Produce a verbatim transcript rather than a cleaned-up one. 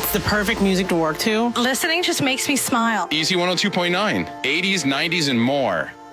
It's the perfect music to work to. Listening just makes me smile. Easy one oh two point nine, eighties, nineties, and more.